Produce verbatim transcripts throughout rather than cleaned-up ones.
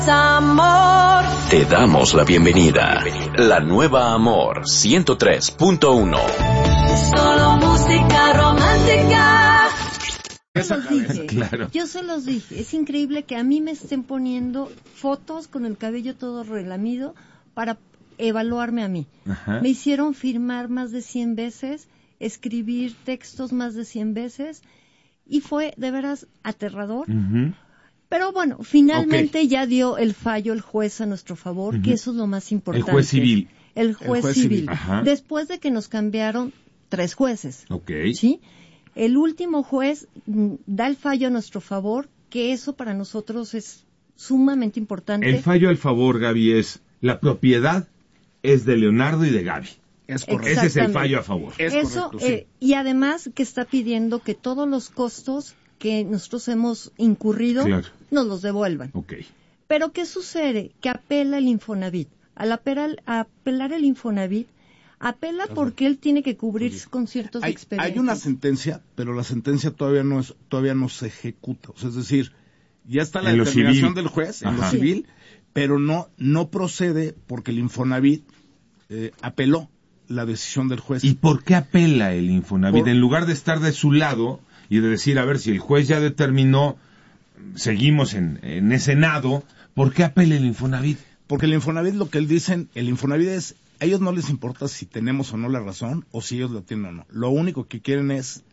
Amor. Te damos la bienvenida. La nueva Amor ciento tres punto uno. Solo música romántica. Yo se los dije, Claro. yo se los dije, es increíble que a mí me estén poniendo fotos con el cabello todo relamido para evaluarme a mí. Ajá. Me hicieron firmar más de cien veces, escribir textos más de cien veces y fue de veras aterrador. Uh-huh. Pero bueno, finalmente Okay. ya dio el fallo el juez a nuestro favor, Uh-huh. que eso es lo más importante. El juez civil. El juez, El juez civil. civil. Ajá. Después de que nos cambiaron tres jueces. Ok. ¿Sí? El último juez mm, da el fallo a nuestro favor, que eso para nosotros es sumamente importante. El fallo al favor, Gaby, es la propiedad es de Leonardo y de Gaby. Es correcto. Ese es el Exactamente. fallo a favor. Es Eso, correcto, sí. eh, y además que está pidiendo que todos los costos que nosotros hemos incurrido Claro. nos los devuelvan. Ok. Pero ¿qué sucede? Que apela el Infonavit. Al apelar, apelar el Infonavit, apela porque él tiene que cubrirse con ciertos Hay, expedientes. hay una sentencia, pero la sentencia todavía no es, todavía no se ejecuta. O sea, es decir, ya está la En lo determinación civil. del juez en Ajá. lo civil, pero no, no procede porque el Infonavit eh, apeló la decisión del juez. ¿Y por qué apela el Infonavit? Por- En lugar de estar de su lado y de decir, a ver, si el juez ya determinó, seguimos en, en ese nado, ¿por qué apela el Infonavit? Porque el Infonavit, lo que él dicen, el Infonavit es, a ellos no les importa si tenemos o no la razón, o si ellos la tienen o no. Lo único que quieren es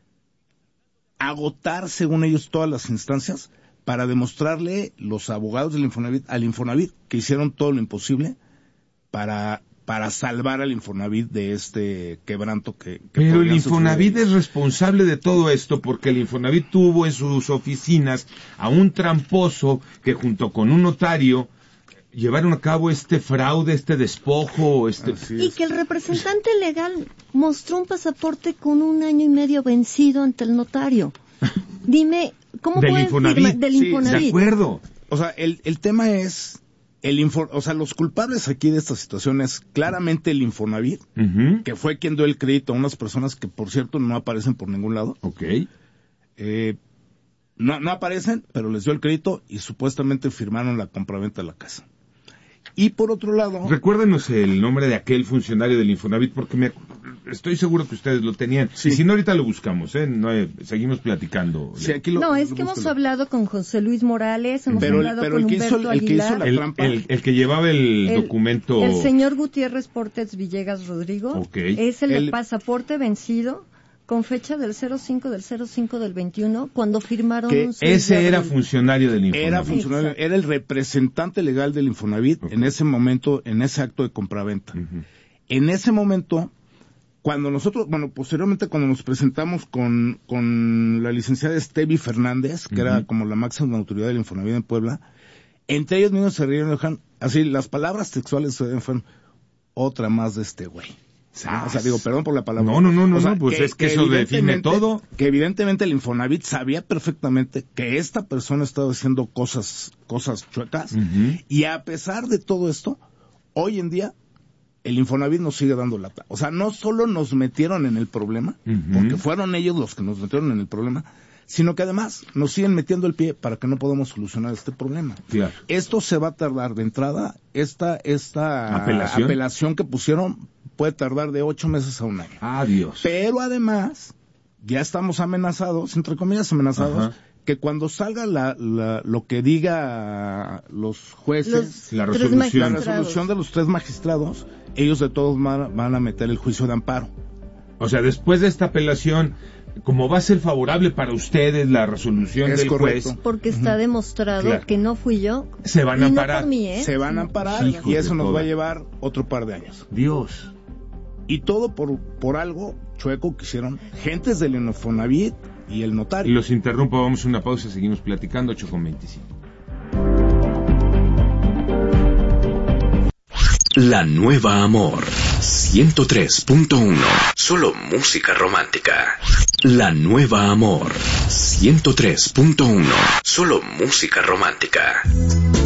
agotar, según ellos, todas las instancias para demostrarle los abogados del Infonavit al Infonavit que hicieron todo lo imposible para para salvar al Infonavit de este quebranto que, que Pero el podrían sufrir Infonavit ellos. es responsable de todo esto porque el Infonavit tuvo en sus oficinas a un tramposo que junto con un notario llevaron a cabo este fraude, este despojo, este... Así Y es. que el representante legal mostró un pasaporte con un año y medio vencido ante el notario. Dime, ¿cómo Del pueden Infonavit, firmar del sí, de Infonavit? De acuerdo. O sea, el, el tema es, el info, o sea, los culpables aquí de esta situación es claramente el Infonavit, Ujú. que fue quien dio el crédito a unas personas que, por cierto, no aparecen por ningún lado. Ok. Eh, no, no aparecen, pero les dio el crédito y supuestamente firmaron la compraventa de la casa. Y por otro lado... Recuérdenos el nombre de aquel funcionario del Infonavit porque me, estoy seguro que ustedes lo tenían. Sí. Y si no, ahorita lo buscamos, ¿eh? No, eh, seguimos platicando. Sí, aquí lo- No, es lo que hemos busco. hablado con José Luis Morales, hemos Pero- hablado pero con el que hizo- Humberto el que hizo Aguilar, la el, trampa. el- el que llevaba el, el- documento... el señor Gutiérrez Portes Villegas Rodrigo, Ok. es el, El- de pasaporte vencido con fecha del cero cinco del cero cinco del veintiuno, cuando firmaron Que un seis de Ese era abril. funcionario del Infonavit. Era funcionario, Exacto. era el representante legal del Infonavit Ok. en ese momento, en ese acto de compraventa. Ujú. En ese momento, cuando nosotros, bueno, posteriormente cuando nos presentamos con, con la licenciada Estevi Fernández, que Ujú. era como la máxima autoridad del Infonavit en Puebla, entre ellos mismos se rieron y dijeron, así, las palabras textuales fueron, otra más de este güey. O sea, digo, perdón por la palabra. No, no, no, no, O sea, no, pues es que eso define evidentemente- todo. Que evidentemente el Infonavit sabía perfectamente que esta persona estaba haciendo cosas, cosas chuecas, Ujú. y a pesar de todo esto, hoy en día, el Infonavit nos sigue dando lata. O sea, no solo nos metieron en el problema, Ujú. porque fueron ellos los que nos metieron en el problema, sino que además nos siguen metiendo el pie para que no podamos solucionar este problema. Claro. Esto se va a tardar de entrada, esta, esta ¿Apelación? apelación que pusieron puede tardar de ocho meses a un año. Adiós. Pero además, ya estamos amenazados, entre comillas amenazados, Ajá. que cuando salga la, la- lo que diga los jueces, Los La tres resolución. la magistrados. resolución de los tres magistrados, ellos de todos van, van a meter el juicio de amparo. O sea, después de esta apelación, como va a ser favorable para ustedes la resolución Es del correcto. juez, Porque está demostrado Claro. que no fui yo. Se van y a no amparar. por mí, ¿eh? Se van a amparar Hijos y eso de nos toda. va a llevar otro par de años. Dios. Y todo por, por algo chueco que hicieron gentes del Infonavit y el Y notario. los interrumpo, vamos a una pausa, seguimos platicando, ocho con veinticinco. La nueva Amor ciento tres punto uno. Solo música romántica. La nueva Amor ciento tres punto uno. Solo música romántica.